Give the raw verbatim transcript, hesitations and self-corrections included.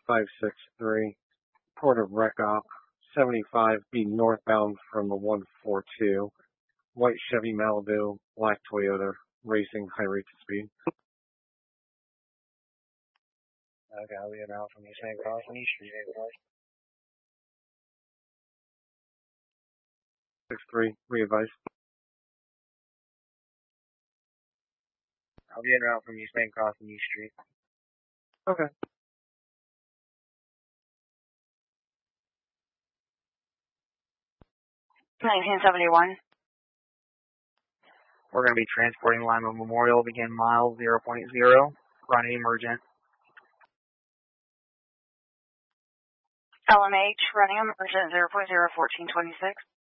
five six three, Port of Recop, seventy-five B northbound from the one four two, white Chevy Malibu, black Toyota, racing, high rates of speed. Okay, I'll be around from East Main Cross and East Street. six three, re-advise. I'll be en route from East Main Cross and East Street. Okay. nineteen seventy-one. We're going to be transporting Lima Memorial, begin mile zero point zero, running emergent. L M H, running emergent zero point zero, fourteen twenty-six.